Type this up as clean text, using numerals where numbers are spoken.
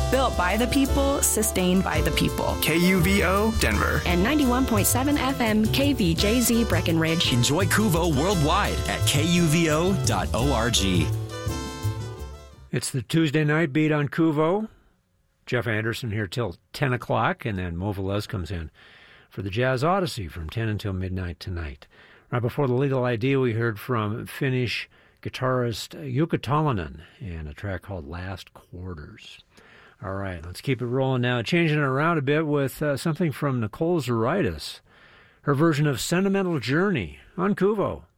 Built by the people, sustained by the people. KUVO Denver. And 91.7 FM KVJZ Breckenridge. Enjoy Kuvo worldwide at kuvo.org. It's the Tuesday night beat on Kuvo. Jeff Anderson here till 10 o'clock, and then Mo Velez comes in for the Jazz Odyssey from 10 until midnight tonight. Right before the Legal Idea, we heard from Finnish guitarist Jukka Tolonen and a track called Last Quarters. All right, let's keep it rolling now. Changing it around a bit with something from Nicole Zaritis, her version of Sentimental Journey on Kuvo.